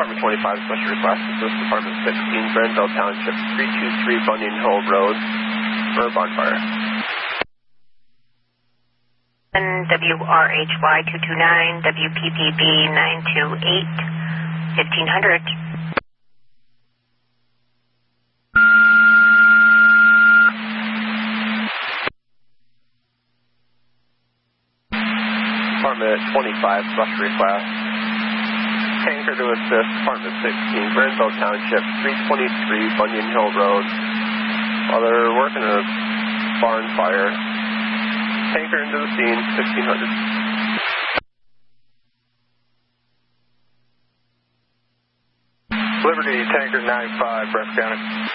Department 25, special request. This is Department 16, Granville Township, 323 Bunyan Hill Road, for a bonfire. WRHY 229, WPPB 928, 1500. Department 25, special request. Tanker to assist, Department 16, Granville Township, 323 Bunyan Hill Road, while they're working a barn fire. Tanker into the scene, 1600. Liberty, Tanker 95, Breath County.